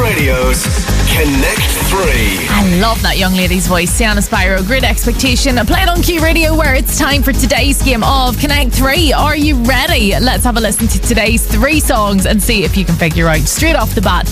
Radio's Connect 3. I love that young lady's voice. Sienna Spyro, Great Expectation. Play it on Q Radio, where it's time for today's game of Connect 3. Are you ready? Let's have a listen to today's 3 songs and see if you can figure out straight off the bat